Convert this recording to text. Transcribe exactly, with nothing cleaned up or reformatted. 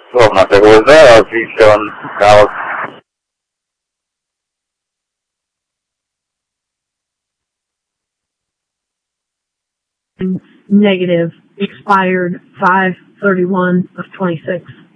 twelve, not that was that, R G seven, Dallas. Negative. Expired five thirty-one of twenty-six.